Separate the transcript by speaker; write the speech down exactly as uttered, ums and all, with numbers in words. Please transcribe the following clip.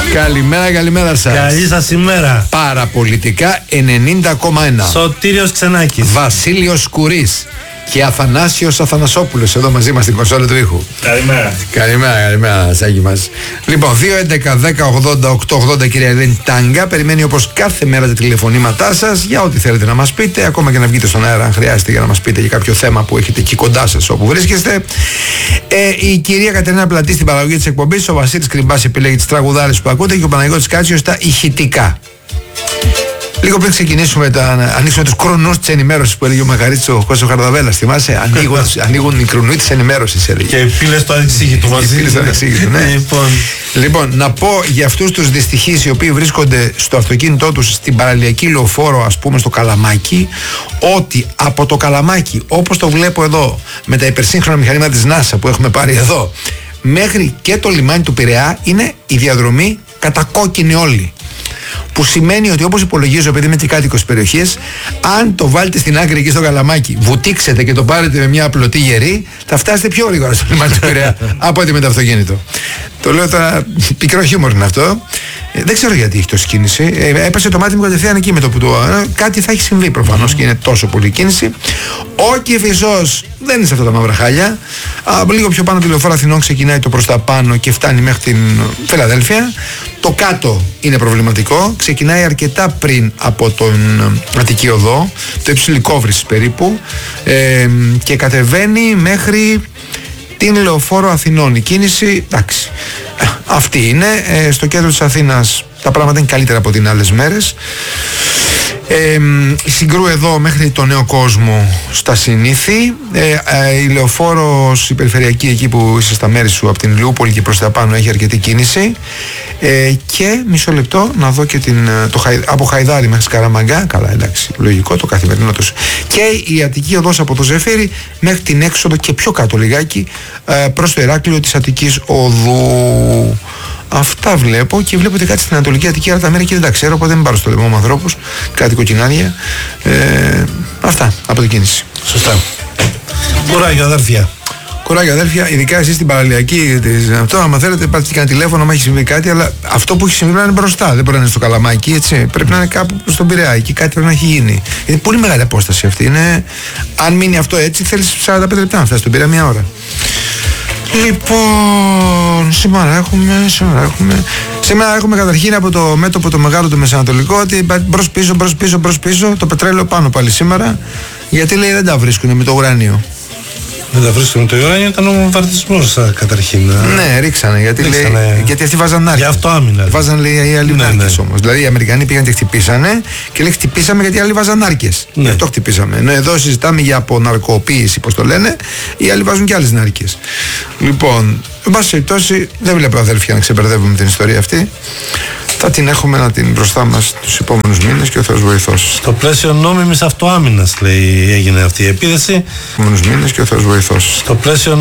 Speaker 1: Καλημέρα, καλημέρα σας.
Speaker 2: Καλή σας ημέρα.
Speaker 1: Παραπολιτικά ενενήντα κόμμα ένα.
Speaker 2: Σωτήριος Ξενάκης.
Speaker 1: Βασίλειος Κουρής και Αθανάσιος Αθανασόπουλος εδώ μαζί μας στην κονσόλα του ήχου.
Speaker 2: Καλημέρα.
Speaker 1: Καλημέρα, καλημέρα, Σάκη μας. Λοιπόν, δύο έντεκα δέκα ογδόντα οκτώ ογδόντα, κυρία Ελένη Τάγκα. Περιμένει όπως κάθε μέρα τα τηλεφωνήματά σας για ό,τι θέλετε να μας πείτε. Ακόμα και να βγείτε στον αέρα, αν χρειάζεται, για να μας πείτε για κάποιο θέμα που έχετε εκεί κοντά σας όπου βρίσκεστε. Ε, η κυρία Κατερίνα Πλατή στην παραγωγή της εκπομπής. Ο Βασίλης Κρυμπάς επιλέγει τις τραγουδάρες που ακούτε και ο Παναγιώτης Κάτσιος τα ηχητικά. Λίγο πριν ξεκινήσουμε, τα, ανοίξουμε τους κρονούς της ενημέρωσης που έλεγε ο Μακαρίτσος ο Κώστας Χαρδαβέλλας. Θυμάσαι, ανοίγουν, ανοίγουν οι κρονοί της ενημέρωσης, έλεγε.
Speaker 2: Και πύλες το ανεξήγητο μαζί.
Speaker 1: Πύλες το ανεξήγητο, ναι.
Speaker 2: Λοιπόν.
Speaker 1: λοιπόν, να πω για αυτούς τους δυστυχείς οι οποίοι βρίσκονται στο αυτοκίνητό τους στην παραλιακή λεωφόρο, ας πούμε στο Καλαμάκι, ότι από το Καλαμάκι, όπως το βλέπω εδώ, με τα υπερσύγχρονα μηχανήματα της NASA που έχουμε πάρει εδώ, μέχρι και το λιμάνι του Πειραιά είναι η διαδρομή κατακόκκινη όλη. Που σημαίνει ότι, όπως υπολογίζω, επειδή είμαι και κάτοικος περιοχής, αν το βάλετε στην άκρη εκεί στο Καλαμάκι, βουτήξετε και το πάρετε με μια απλωτή γερή, θα φτάσετε πιο γρήγορα στο λιμάνι του Πειραιά από ότι με το αυτοκίνητο. Το λέω τώρα, πικρό χιούμορ είναι αυτό. Ε, δεν ξέρω γιατί έχει τόση κίνηση. Ε, έπεσε το μάτι μου κατευθείαν εκεί με το που το. Ε, κάτι θα έχει συμβεί προφανώς και είναι τόσο πολύ κίνηση. Ο Κηφισός δεν είναι σε αυτά τα μαύρα χάλια. Α, λίγο πιο πάνω τη λεωφόρο Αθηνών ξεκινάει το προς τα πάνω και φτάνει μέχρι την Φιλαδέλφια. Το κάτω είναι προβληματικό. Ξεκινάει αρκετά πριν από τον Αττική Οδό, το υψηλικό βρύσι περίπου, ε, και κατεβαίνει μέχρι την λεωφόρο Αθηνών. Η κίνηση, εντάξει, αυτή είναι. Ε, στο κέντρο της Αθήνας τα πράγματα είναι καλύτερα από την άλλες μέρες. Ε, συγκρού εδώ μέχρι το Νέο Κόσμο στα Συνήθη. ε, ε, η λεωφόρος η περιφερειακή εκεί που είσαι στα μέρη σου από την Ηλιούπολη και προς τα πάνω έχει αρκετή κίνηση. ε, και μισό λεπτό να δω και την, το, από Χαϊδάρι μέχρι Σκαραμαγκά, καλά, εντάξει, λογικό, το καθημερινό τους, και η Αττική Οδός από το Ζεφύρι μέχρι την έξοδο και πιο κάτω λιγάκι, ε, προς το Ηράκλειο της Αττικής Οδού. Αυτά βλέπω και βλέπετε κάτι στην Ανατολική Αττική, αλλά τα μέρη και δεν τα ξέρω, οπότε δεν πάρω στο λαιμό με ανθρώπους, κάτι κοκκινάδια. Ε, αυτά από την κίνηση.
Speaker 2: Σωστά. Κουράγιο, αδέρφια.
Speaker 1: Κουράγιο, αδέρφια, ειδικά εσείς στην παραλιακή της. Αυτό, άμα θέλετε, πάρτε και ένα τηλέφωνο, άμα έχει συμβεί κάτι, αλλά αυτό που έχει συμβεί να είναι μπροστά. Δεν μπορεί να είναι στο Καλαμάκι, έτσι. Πρέπει να είναι κάπου στον Πειραιά, εκεί κάτι πρέπει να έχει γίνει. Είναι πολύ μεγάλη απόσταση αυτή. Είναι, αν μείνει αυτό έτσι, θέλει σαράντα πέντε λεπτά να φτάσει στον Πειραιά, μια ώρα. Λοιπόν, σήμερα έχουμε, σήμερα έχουμε, σήμερα έχουμε καταρχήν από το μέτωπο το μεγάλο το μεσανατολικό ότι μπρος πίσω, μπρος πίσω, μπρος πίσω, το πετρέλαιο πάνω πάλι σήμερα, γιατί λέει δεν τα βρίσκουν με το ουράνιο.
Speaker 2: Δεν τα βρίσκουν με το ουράνιο, ήταν ο βομβαρδισμός καταρχήν.
Speaker 1: Ναι, ρίξανε, γιατί, ρίξανε. Λέει, γιατί αυτοί βάζαν νάρκες.
Speaker 2: Για αυτό άμυνα.
Speaker 1: Βάζαν, λέει, οι άλλοι
Speaker 2: ναι,
Speaker 1: νάρκες
Speaker 2: ναι.
Speaker 1: όμως. Δηλαδή οι Αμερικανοί πήγαν και χτυπήσανε και λέει χτυπήσαμε γιατί οι άλλοι βάζαν νάρκες. Ναι. Γι' αυτό χτυπήσαμε. Ενώ εδώ συζητάμε για αποναρκοποίηση, πώς το λένε, οι άλλοι βάζουν και άλλες νάρκες. Λοιπόν, εν πάση περιπτώσει, δεν βλέπω αδέλφια να ξεμπερδεύουμε την ιστορία αυτή. Θα την έχουμε να την μπροστά μας τους επόμενους μήνες και ο Θεός βοηθός.
Speaker 2: Στο πλαίσιο νόμιμης αυτοάμυνας, λέει, έγινε αυτή η επίθεση.
Speaker 1: Επόμενους μήνες και ο Θεός βοηθός.
Speaker 2: Στο πλαίσιο